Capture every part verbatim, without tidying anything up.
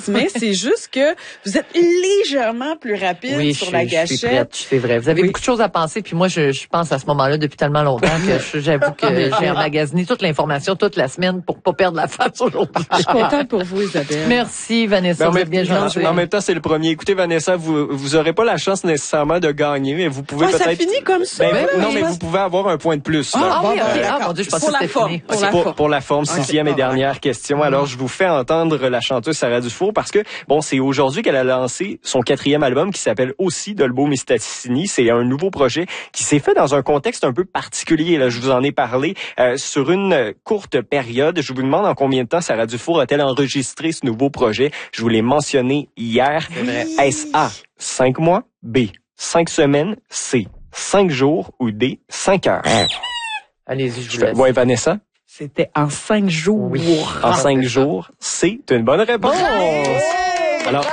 mais c'est juste que vous êtes légèrement plus rapide oui, sur je, la je gâchette. suis prête, c'est vrai. Vous avez oui. beaucoup de choses à penser, puis moi, je, je pense à ce moment-là depuis tellement longtemps que j'avoue que j'ai emmagasiné toute l'information toute la semaine pour pas perdre la face aujourd'hui. Je suis contente pour vous, Isabelle. Merci, Vanessa. Ben, vous êtes bien gentille. En même temps, c'est le premier. Écoutez, Vanessa, vous vous aurez pas la chance nécessairement de gagner, mais vous pouvez ah, peut-être... ça finit comme ça? Ben, ben, non, oui, mais pense... vous pouvez avoir un point de plus. Ah, là. ah oui, bon, ok. ben, Ah, mon Dieu, je pensais pour que la c'était forme. fini. Pour, c'est la pour, forme. pour la forme, Okay. sixième et Oh, dernière ouais. question. Alors, je vous fais entendre la chanteuse Sarah Dufour parce que, bon, c'est aujourd'hui qu'elle a lancé son quatrième album qui s'appelle aussi Dolbeau Mistassini. C'est un nouveau projet qui s'est fait dans un contexte un peu particulier. Là, je vous en ai parlé euh, sur une courte période. Je vous demande en combien de temps Sarah Dufour a-t-elle enregistré ce nouveau projet. Je vous l'ai mentionné hier. Oui. Est-ce A, cinq mois, B, cinq semaines, C, cinq jours ou D, cinq heures? Allez-y, je vous Je fais, laisse. ouais, Vanessa? C'était en cinq jours. Oui. En cinq jours, c'est une bonne réponse. Alors,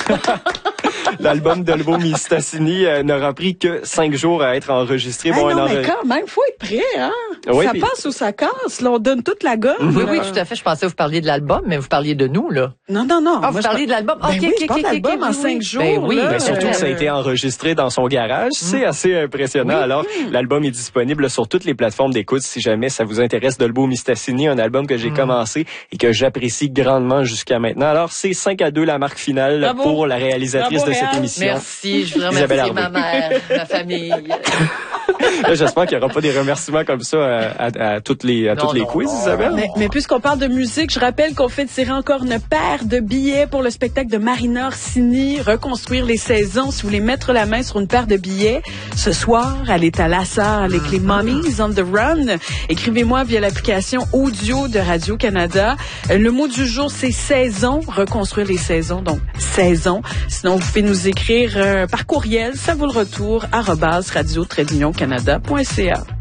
l'album Dolbeau Mistassini euh, n'aura pris que cinq jours à être enregistré. Hey, bon, non, un mais enre... quand même, faut être prêt, hein? Oui, ça puis... passe ou ça casse, là. On donne toute la gomme. Oui, là. oui, tout à fait. Je pensais que vous parliez de l'album, mais vous parliez de nous, là. Non, non, non. Ah, Moi, vous parliez je... de l'album? Ben OK, oui, OK, je parle OK, d'album OK, en oui, cinq oui. jours. Ben oui, là. Ben, surtout Euh... que ça a été enregistré dans son garage. C'est assez impressionnant. Oui. Alors, l'album est disponible sur toutes les plateformes d'écoute si jamais ça vous intéresse. Dolbeau Mistassini, un album que j'ai Mm. commencé et que j'apprécie grandement jusqu'à maintenant. Alors, c'est cinq à deux la marque finale Bravo. pour la réalisatrice Bravo, de cette Réal. émission. Merci, je voudrais Isabelle remercier Harvey. ma mère, ma famille. Là, j'espère qu'il n'y aura pas des remerciements comme ça à, à, à toutes les, à Non, toutes les non, quiz, non. Isabelle. Mais, mais puisqu'on parle de musique, je rappelle qu'on fait tirer encore une paire de billets pour le spectacle de Marina Orsini, Reconstruire les saisons. Si vous voulez mettre la main sur une paire de billets, ce soir, elle est à la salle avec les Mummies on the Run. Écrivez-moi via l'application audio de Radio-Canada. Euh, Le mot du jour, c'est saison, reconstruire les saisons, donc saison. Sinon, vous pouvez nous écrire euh, par courriel, ça vaut le retour, arobase radio-canada point c a.